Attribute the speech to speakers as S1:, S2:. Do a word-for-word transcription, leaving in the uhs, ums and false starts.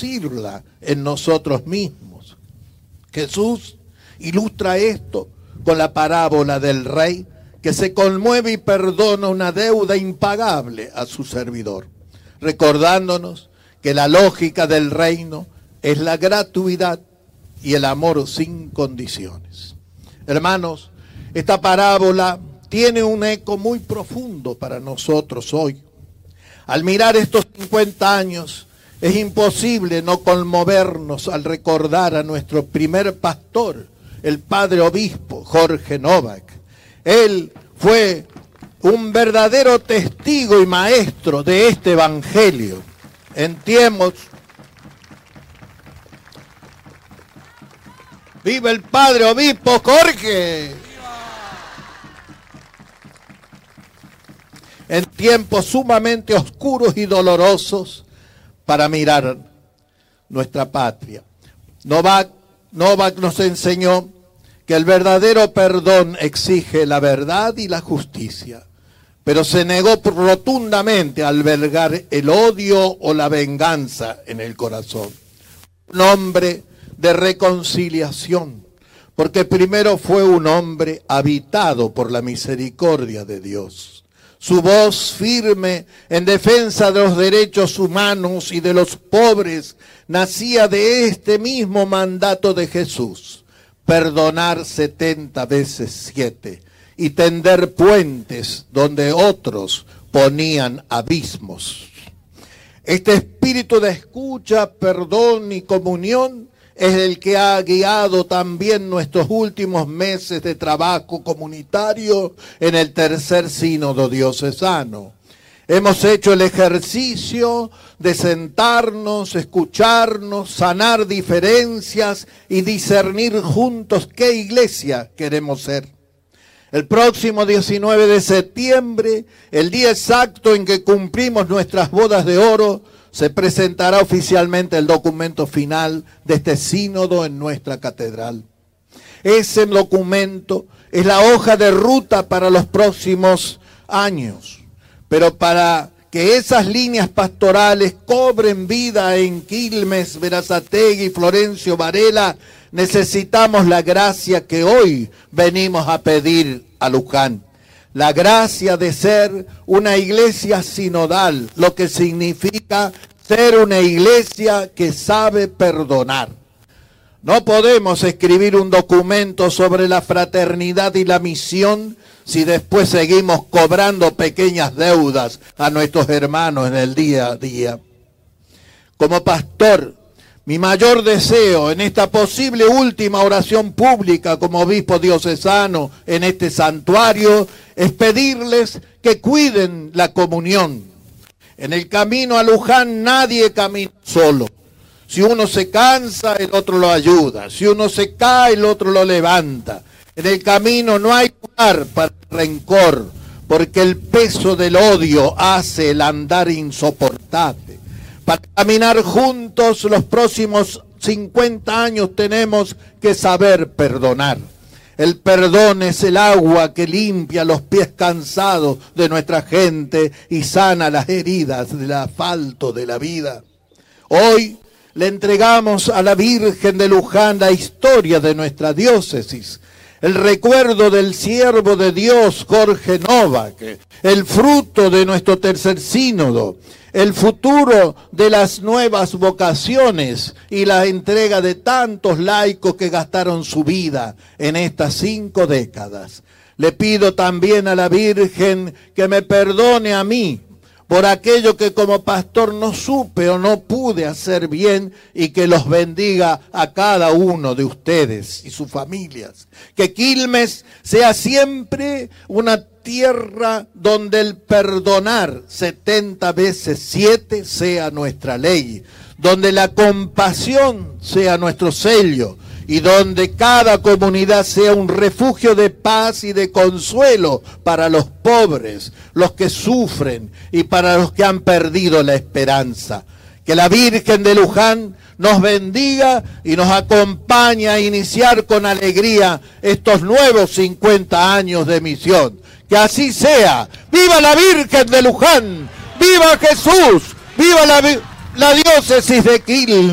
S1: producirla en nosotros mismos. Jesús ilustra esto con la parábola del rey que se conmueve y perdona una deuda impagable a su servidor, recordándonos que la lógica del reino es la gratuidad y el amor sin condiciones. Hermanos, esta parábola tiene un eco muy profundo para nosotros hoy. Al mirar estos cincuenta años, es imposible no conmovernos al recordar a nuestro primer pastor, el padre obispo Jorge Novak. Él fue un verdadero testigo y maestro de este evangelio. En tiempos, ¡viva el padre obispo Jorge! En tiempos sumamente oscuros y dolorosos para mirar nuestra patria. Novak, Novak nos enseñó que el verdadero perdón exige la verdad y la justicia, pero se negó rotundamente a albergar el odio o la venganza en el corazón. Un hombre de reconciliación, porque primero fue un hombre habitado por la misericordia de Dios. Su voz firme en defensa de los derechos humanos y de los pobres nacía de este mismo mandato de Jesús: perdonar setenta veces siete y tender puentes donde otros ponían abismos. Este espíritu de escucha, perdón y comunión es el que ha guiado también nuestros últimos meses de trabajo comunitario en el tercer sínodo diocesano. Hemos hecho el ejercicio de sentarnos, escucharnos, sanar diferencias y discernir juntos qué iglesia queremos ser. El próximo diecinueve de septiembre, el día exacto en que cumplimos nuestras bodas de oro, se presentará oficialmente el documento final de este sínodo en nuestra catedral. Ese documento es la hoja de ruta para los próximos años. Pero para que esas líneas pastorales cobren vida en Quilmes, Berazategui y Florencio Varela, necesitamos la gracia que hoy venimos a pedir a Luján. La gracia de ser una iglesia sinodal, lo que significa ser una iglesia que sabe perdonar. No podemos escribir un documento sobre la fraternidad y la misión si después seguimos cobrando pequeñas deudas a nuestros hermanos en el día a día. Como pastor, mi mayor deseo en esta posible última oración pública como obispo diocesano en este santuario es pedirles que cuiden la comunión. En el camino a Luján nadie camina solo. Si uno se cansa, el otro lo ayuda. Si uno se cae, el otro lo levanta. En el camino no hay lugar para el rencor, porque el peso del odio hace el andar insoportable. Para caminar juntos los próximos cincuenta años tenemos que saber perdonar. El perdón es el agua que limpia los pies cansados de nuestra gente y sana las heridas del asfalto de la vida. Hoy le entregamos a la Virgen de Luján la historia de nuestra diócesis, el recuerdo del siervo de Dios Jorge Novak, el fruto de nuestro tercer sínodo, el futuro de las nuevas vocaciones y la entrega de tantos laicos que gastaron su vida en estas cinco décadas. Le pido también a la Virgen que me perdone a mí por aquello que como pastor no supe o no pude hacer bien, y que los bendiga a cada uno de ustedes y sus familias. Que Quilmes sea siempre una tierra donde el perdonar setenta veces siete sea nuestra ley, donde la compasión sea nuestro sello y donde cada comunidad sea un refugio de paz y de consuelo para los pobres, los que sufren y para los que han perdido la esperanza. Que la Virgen de Luján nos bendiga y nos acompañe a iniciar con alegría estos nuevos cincuenta años de misión. Que así sea. ¡Viva la Virgen de Luján! ¡Viva Jesús! ¡Viva la, la diócesis de Quilmes!